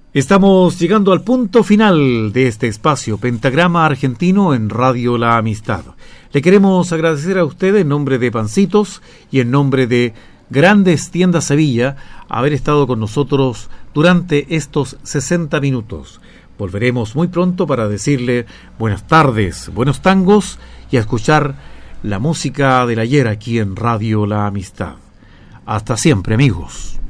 Estamos llegando al punto final de este espacio Pentagrama Argentino en Radio La Amistad. Le queremos agradecer a usted en nombre de Pancitos y en nombre de Grandes Tiendas Sevilla haber estado con nosotros durante estos 60 minutos. Volveremos muy pronto para decirle buenas tardes, buenos tangos y a escuchar la música del ayer aquí en Radio La Amistad. Hasta siempre, amigos.